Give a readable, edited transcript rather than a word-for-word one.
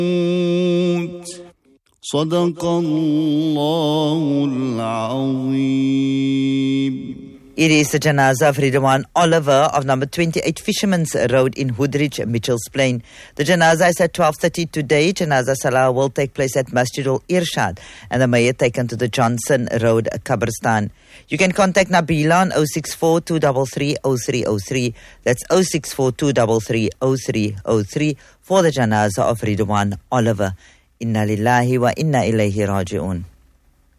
صدق الله العظيم. It is the janazah of Ridwan Oliver of number 28 Fisherman's Road in Hoodridge, Mitchells Plain. The janazah is at 12:30 today. Janazah Salah will take place at Masjidul Irshad and the mayyat taken to the Johnson Road, Kabristan. You can contact Nabila on 064 233 0303. That's 064 233 0303 for the janazah of Ridwan Oliver. Inna lillahi wa inna ilayhi raji'un.